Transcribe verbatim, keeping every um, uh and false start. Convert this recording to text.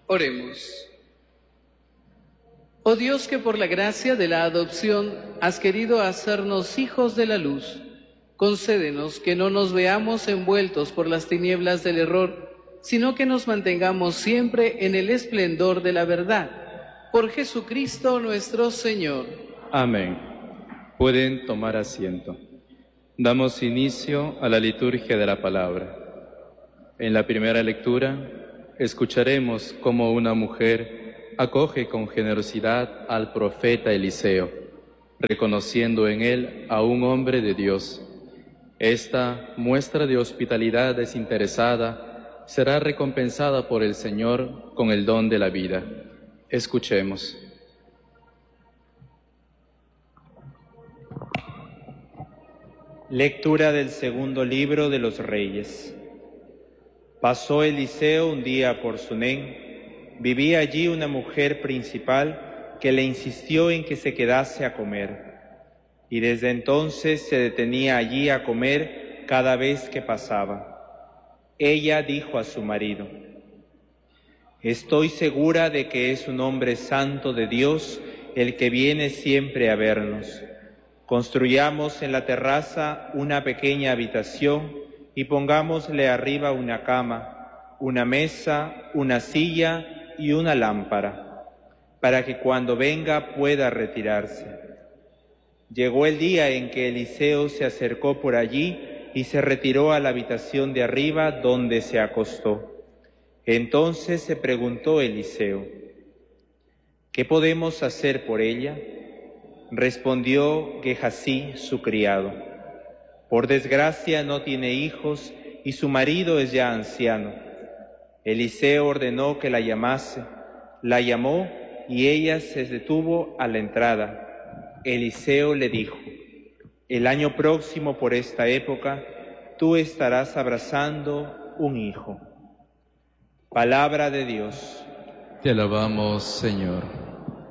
Oremos. Oh Dios, que por la gracia de la adopción has querido hacernos hijos de la luz, concédenos que no nos veamos envueltos por las tinieblas del error, sino que nos mantengamos siempre en el esplendor de la verdad. Por Jesucristo nuestro Señor. Amén. Pueden tomar asiento. Damos inicio a la liturgia de la palabra. En la primera lectura, escucharemos cómo una mujer acoge con generosidad al profeta Eliseo, reconociendo en él a un hombre de Dios. Esta muestra de hospitalidad desinteresada será recompensada por el Señor con el don de la vida. Escuchemos. Lectura del segundo libro de los Reyes. Pasó Eliseo un día por Sunén. Vivía allí una mujer principal que le insistió en que se quedase a comer. Y desde entonces se detenía allí a comer cada vez que pasaba. Ella dijo a su marido: «Estoy segura de que es un hombre santo de Dios el que viene siempre a vernos. Construyamos en la terraza una pequeña habitación y pongámosle arriba una cama, una mesa, una silla y una lámpara, para que cuando venga pueda retirarse». Llegó el día en que Eliseo se acercó por allí y se retiró a la habitación de arriba, donde se acostó. Entonces se preguntó Eliseo: «¿Qué podemos hacer por ella?». Respondió Gehasí, su criado: «Por desgracia no tiene hijos y su marido es ya anciano». Eliseo ordenó que la llamase. La llamó y ella se detuvo a la entrada. Eliseo le dijo: «El año próximo por esta época tú estarás abrazando un hijo». Palabra de Dios. Te alabamos, Señor.